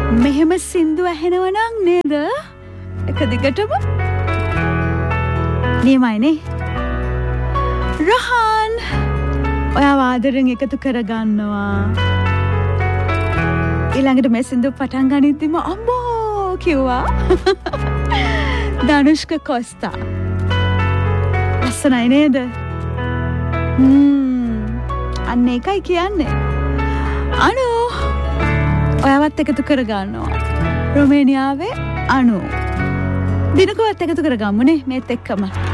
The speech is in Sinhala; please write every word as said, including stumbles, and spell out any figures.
මෙහෙම සින්දු ඇහෙනවනම් නේද? එක දිගටම නියමයිනේ. රහන් ඔයාව ආදරෙන් එකතු කරගන්නවා. ඊළඟට මේ සින්දු පටන් ගනිද්දිම අම්මෝ කිව්වා. ධනුෂ්ක කොස්තා. ලස්සනයි නේද? හ්ම්. අන්න ඒකයි කියන්නේ. අනු ඔයාවත් එකතු කරගන්නවා. රොමේනියාවේ අනු. දිනකවත් එකතු කරගම්මුනේ මේත් එක්කම.